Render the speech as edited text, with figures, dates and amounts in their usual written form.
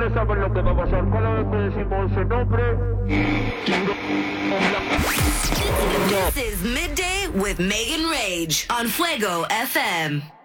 ustedes saben lo que va a pasar cada vez que decimos ese nombre. This is Midday with Megan Rage on Fuego FM.